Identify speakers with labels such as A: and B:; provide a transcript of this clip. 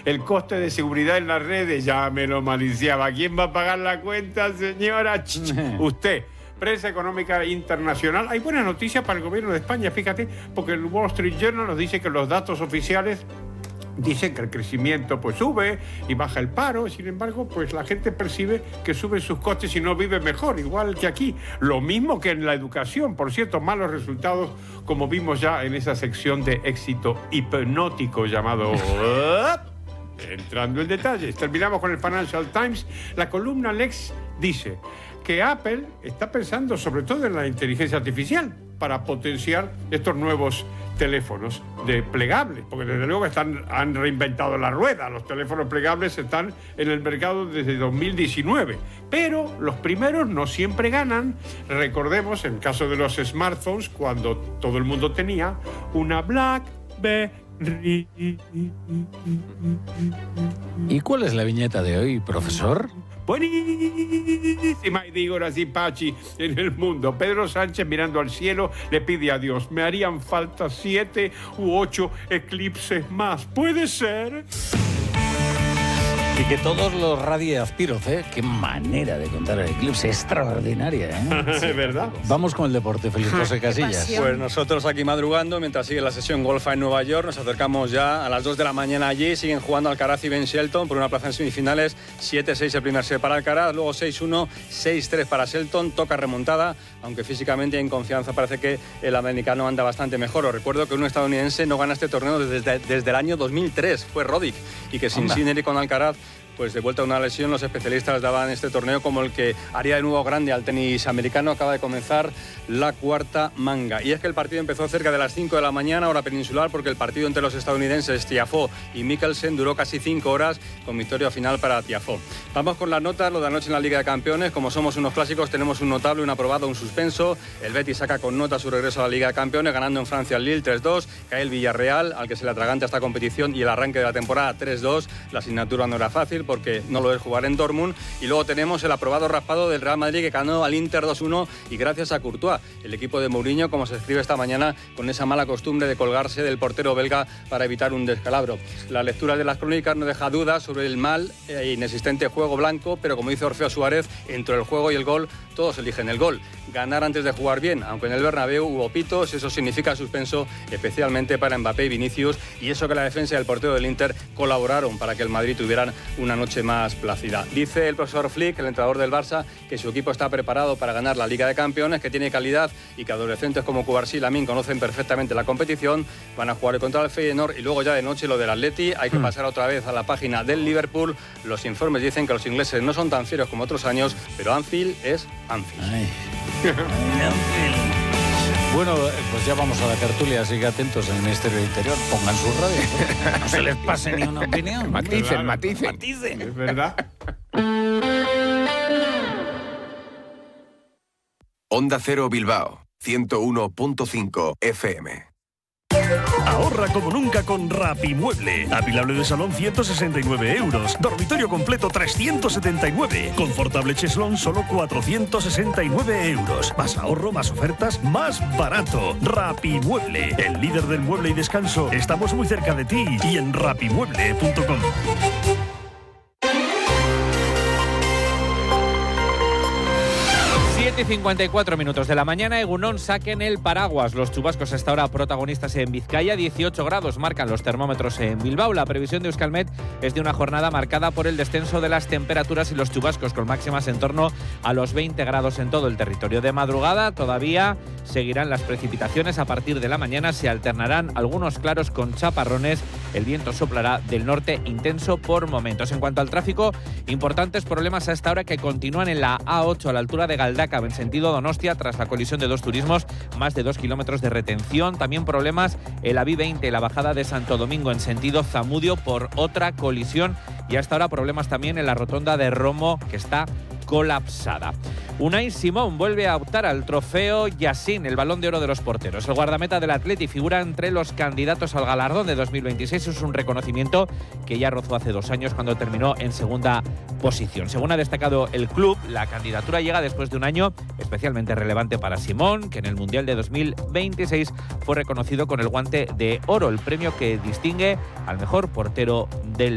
A: El coste de seguridad en las redes, ya me lo maliciaba. ¿Quién va a pagar la cuenta, señora? Usted. Prensa económica internacional. Hay buenas noticias para el gobierno de España, fíjate, porque el Wall Street Journal nos dice que los datos oficiales dicen que el crecimiento pues sube y baja el paro. Sin embargo, pues la gente percibe que suben sus costes y no vive mejor, igual que aquí. Lo mismo que en la educación. Por cierto, malos resultados, como vimos ya en esa sección de éxito hipnótico llamado... Entrando en detalles, terminamos con el Financial Times. La columna Lex dice que Apple está pensando sobre todo en la inteligencia artificial para potenciar estos nuevos teléfonos de plegables, porque desde luego han reinventado la rueda. Los teléfonos plegables están en el mercado desde 2019, pero los primeros no siempre ganan. Recordemos, en el caso de los smartphones, cuando todo el mundo tenía una BlackBerry.
B: ¿Y cuál es la viñeta de hoy, profesor?
A: Buenísima, y digo ahora sí, Pachi, en el mundo. Pedro Sánchez, mirando al cielo, le pide a Dios: me harían falta 7 u 8 eclipses más. ¿Puede ser?
B: Y que todos los radie Azpiroz, ¿eh? Qué manera de contar el eclipse, extraordinaria, ¿eh?
A: Es verdad.
B: Vamos con el deporte, Feliz José Casillas.
C: Pues nosotros aquí madrugando, mientras sigue la sesión golfa en Nueva York, nos acercamos ya a las 2 de la mañana allí. Siguen jugando Alcaraz y Ben Shelton por una plaza en semifinales. 7-6 el primer set para Alcaraz, luego 6-1, 6-3 para Shelton. Toca remontada, aunque físicamente en confianza parece que el americano anda bastante mejor. Os recuerdo que un estadounidense no gana este torneo desde el año 2003, fue Roddick, y que sin Sinner y con Alcaraz, pues de vuelta a una lesión, los especialistas daban este torneo como el que haría de nuevo grande al tenis americano. Acaba de comenzar la cuarta manga. Y es que el partido empezó cerca de las 5 de la mañana, hora peninsular, porque el partido entre los estadounidenses Tiafoe y Mikkelsen duró casi 5 horas, con victoria final para Tiafoe. Vamos con las notas, lo de anoche en la Liga de Campeones. Como somos unos clásicos, tenemos un notable, un aprobado, un suspenso. El Betis saca con nota su regreso a la Liga de Campeones, ganando en Francia al Lille 3-2. Cae el Villarreal, al que se le atraganta esta competición, y el arranque de la temporada 3-2. La asignatura no era fácil, porque no lo es jugar en Dortmund. Y luego tenemos el aprobado raspado del Real Madrid, que ganó al Inter 2-1, y gracias a Courtois, el equipo de Mourinho, como se escribe esta mañana, con esa mala costumbre de colgarse del portero belga para evitar un descalabro. La lectura de las crónicas no deja dudas sobre el mal e inexistente juego blanco, pero como dice Orfeo Suárez, entre el juego y el gol, todos eligen el gol. Ganar antes de jugar bien, aunque en el Bernabéu hubo pitos, eso significa suspenso, especialmente para Mbappé y Vinicius, y eso que la defensa y el portero del Inter colaboraron para que el Madrid tuvieran una noche más plácida. Dice el profesor Flick, el entrenador del Barça, que su equipo está preparado para ganar la Liga de Campeones, que tiene calidad y que adolescentes como Cubarsí y Lamine conocen perfectamente la competición. Van a jugar contra el Feyenoord y luego ya de noche lo del Atleti. Hay que pasar otra vez a la página del Liverpool. Los informes dicen que los ingleses no son tan fieros como otros años, pero Anfield es Anfield.
B: Bueno, pues ya vamos a la tertulia, así que atentos en el Ministerio del Interior, pongan su radio, no se les pase ni una opinión.
D: Maticen.
A: Es verdad.
E: Onda Cero Bilbao, 101.5 FM.
F: Ahorra como nunca con Rapimueble. Apilable de salón 169 euros. Dormitorio completo 379. Confortable cheslón solo 469 euros. Más ahorro, más ofertas, más barato. Rapimueble, el líder del mueble y descanso. Estamos muy cerca de ti y en rapimueble.com.
G: 7:54 minutos de la mañana. Egunon, saquen el paraguas. Los chubascos hasta ahora protagonistas en Vizcaya. 18 grados marcan los termómetros en Bilbao. La previsión de Euskalmet es de una jornada marcada por el descenso de las temperaturas y los chubascos, con máximas en torno a los 20 grados en todo el territorio. De madrugada todavía seguirán las precipitaciones. A partir de la mañana se alternarán algunos claros con chaparrones. El viento soplará del norte intenso por momentos. En cuanto al tráfico, importantes problemas a esta hora que continúan en la A8 a la altura de Galdacab en sentido Donostia tras la colisión de dos turismos, más de 2 kilómetros de retención. También problemas en la B20, la bajada de Santo Domingo en sentido Zamudio por otra colisión, y hasta ahora problemas también en la rotonda de Romo, que está colapsada. Unai Simón vuelve a optar al trofeo Yassin, el Balón de Oro de los porteros. El guardameta del Atleti figura entre los candidatos al galardón de 2026. Es un reconocimiento que ya rozó hace 2 años cuando terminó en segunda posición. Según ha destacado el club, la candidatura llega después de un año especialmente relevante para Simón, que en el Mundial de 2026 fue reconocido con el Guante de Oro, el premio que distingue al mejor portero del